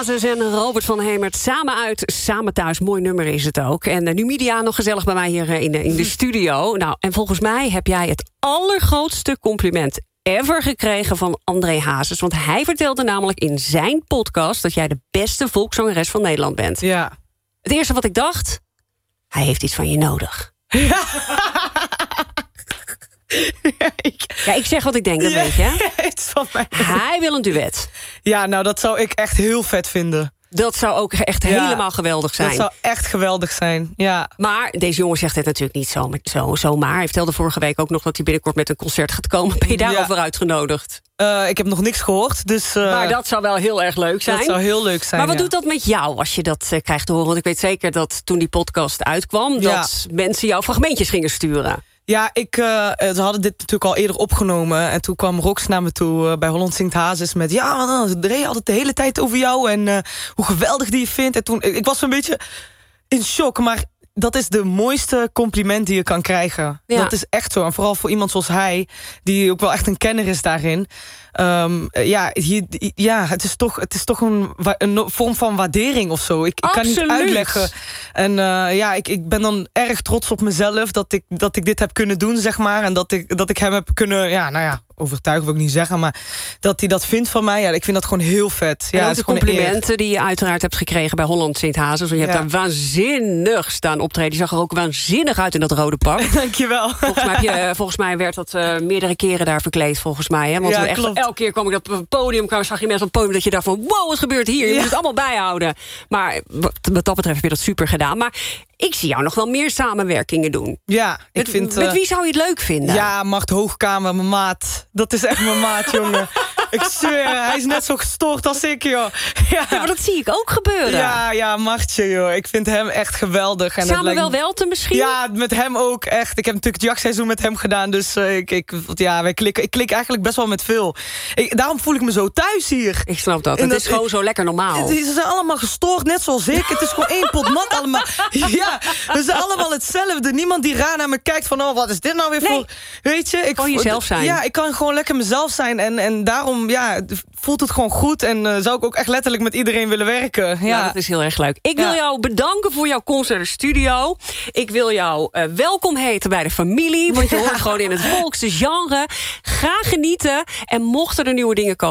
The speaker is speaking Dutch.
Hazes en Robert van Hemert samen uit, samen thuis. Mooi nummer is het ook. En Numidia nog gezellig bij mij hier in de studio. Nou, en volgens mij heb jij het allergrootste compliment ever gekregen van André Hazes. Want hij vertelde namelijk in zijn podcast dat jij de beste volkszangeres van Nederland bent. Ja. Het eerste wat ik dacht, hij heeft iets van je nodig. Ja. Ja, ik zeg wat ik denk, dat weet je. Het van mij. Hij wil een duet. Ja, nou, dat zou ik echt heel vet vinden. Dat zou ook echt helemaal geweldig zijn. Dat zou echt geweldig zijn, ja. Maar deze jongen zegt het natuurlijk niet zomaar. Hij vertelde vorige week ook nog dat hij binnenkort met een concert gaat komen. Ben je daarover uitgenodigd? Ik heb nog niks gehoord, dus... Maar dat zou wel heel erg leuk zijn. Dat zou heel leuk zijn, Maar wat doet dat met jou als je dat krijgt te horen? Want ik weet zeker dat toen die podcast uitkwam... dat mensen jou fragmentjes gingen sturen. Ja, ze hadden dit natuurlijk al eerder opgenomen. En toen kwam Rox naar me toe bij Holland Zingt Hazes met... ja, Dre had het de hele tijd over jou en hoe geweldig die je vindt. En toen, ik was een beetje in shock, maar dat is de mooiste compliment die je kan krijgen. Ja. Dat is echt zo. En vooral voor iemand zoals hij, die ook wel echt een kenner is daarin... het is toch een vorm van waardering of zo. Ik kan niet uitleggen. En ik ben dan erg trots op mezelf dat ik dit heb kunnen doen, zeg maar. En dat ik hem heb kunnen, overtuigen wil ik niet zeggen, maar dat hij dat vindt van mij. Ja, ik vind dat gewoon heel vet. En ook de complimenten die je uiteraard hebt gekregen bij Holland Zingt Hazes. Want je hebt daar waanzinnig staan optreden. Je zag er ook waanzinnig uit in dat rode pak. Dankjewel. Volgens mij werd dat meerdere keren daar verkleed, volgens mij. Hè? Want elke keer kwam ik op het podium, zag je mensen op het podium dat je dacht van, wow, wat gebeurt hier? Je moet het allemaal bijhouden. Maar wat dat betreft heb je dat super gedaan. Maar ik zie jou nog wel meer samenwerkingen doen. Ja, met wie zou je het leuk vinden? Ja, Mart Hoogkamer, mijn maat. Dat is echt mijn maat, jongen. Ik zweer, hij is net zo gestoord als ik, joh. Ja, maar dat zie ik ook gebeuren. Ja, Martje, joh. Ik vind hem echt geweldig. En Samen Welten misschien? Ja, met hem ook, echt. Ik heb natuurlijk het jachtseizoen met hem gedaan. Dus wij klikken. Ik klik eigenlijk best wel met veel. Daarom voel ik me zo thuis hier. Ik snap dat. Het is gewoon zo lekker normaal. Ze zijn allemaal gestoord, net zoals ik. Het is gewoon één pot nat allemaal. Ja, we zijn allemaal hetzelfde. Niemand die raar naar me kijkt van, wat is dit nou weer voor... Weet je, gewoon jezelf zijn. Ja, ik kan gewoon lekker mezelf zijn. En daarom voelt het gewoon goed. En zou ik ook echt letterlijk met iedereen willen werken. Ja, dat is heel erg leuk. Ik wil jou bedanken voor jouw komst naar de studio. Ik wil jou welkom heten bij de familie. Want je hoort gewoon in het volksgenre. Ga genieten. En mochten er nieuwe dingen komen...